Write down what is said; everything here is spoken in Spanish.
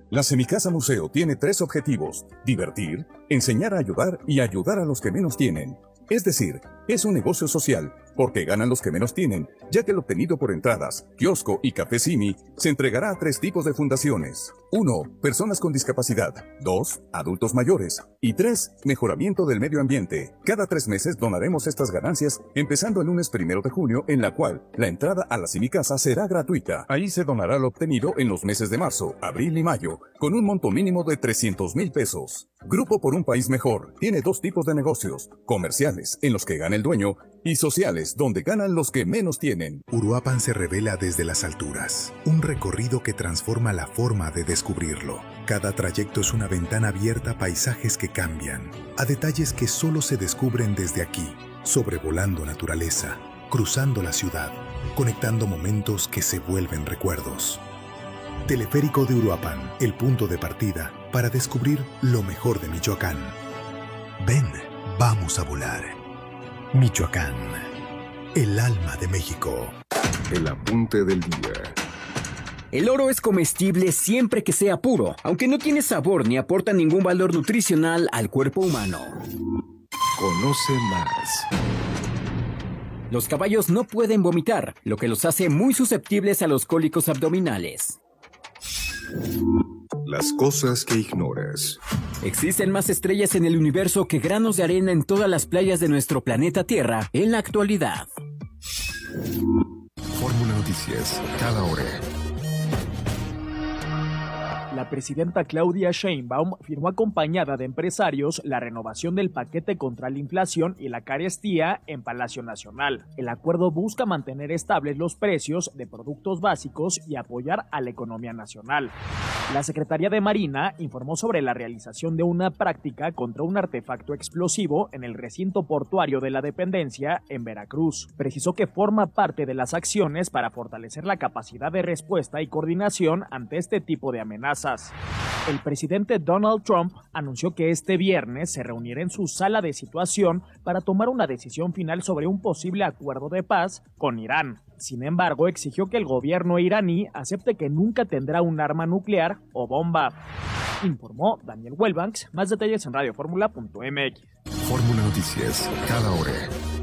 La Semicasa Museo tiene 3 objetivos: divertir, enseñar a ayudar y ayudar a los que menos tienen. Es decir, es un negocio social, porque ganan los que menos tienen, ya que lo obtenido por entradas, kiosco y café Simi se entregará a 3 tipos de fundaciones. 1. Personas con discapacidad. 2. Adultos mayores. Y 3. Mejoramiento del medio ambiente. Cada 3 meses donaremos estas ganancias, empezando el lunes 1 de junio, en la cual la entrada a la Semicasa será gratuita. Ahí se donará lo obtenido en los meses de marzo, abril y mayo, con un monto mínimo de 300,000 pesos. Grupo por un País Mejor tiene 2 tipos de negocios: comerciales, en los que gana el dueño, y sociales, donde ganan los que menos tienen. Uruapan se revela desde las alturas, un recorrido que transforma la forma de descubrirlo. Cada trayecto es una ventana abierta a paisajes que cambian, a detalles que solo se descubren desde aquí, sobrevolando naturaleza, cruzando la ciudad, conectando momentos que se vuelven recuerdos. Teleférico de Uruapan, el punto de partida para descubrir lo mejor de Michoacán. Ven, vamos a volar. Michoacán, el alma de México. El apunte del día. El oro es comestible siempre que sea puro, aunque no tiene sabor ni aporta ningún valor nutricional al cuerpo humano. Conoce más. Los caballos no pueden vomitar, lo que los hace muy susceptibles a los cólicos abdominales. Las cosas que ignoras. Existen más estrellas en el universo que granos de arena en todas las playas de nuestro planeta Tierra en la actualidad. Fórmula Noticias, cada hora. La presidenta Claudia Sheinbaum firmó acompañada de empresarios la renovación del paquete contra la inflación y la carestía en Palacio Nacional. El acuerdo busca mantener estables los precios de productos básicos y apoyar a la economía nacional. La Secretaría de Marina informó sobre la realización de una práctica contra un artefacto explosivo en el recinto portuario de la dependencia en Veracruz. Precisó que forma parte de las acciones para fortalecer la capacidad de respuesta y coordinación ante este tipo de amenazas. El presidente Donald Trump anunció que este viernes se reunirá en su sala de situación para tomar una decisión final sobre un posible acuerdo de paz con Irán. Sin embargo, exigió que el gobierno iraní acepte que nunca tendrá un arma nuclear o bomba. Informó Daniel Wellbanks. Más detalles en radioformula.mx. Fórmula Noticias, cada hora.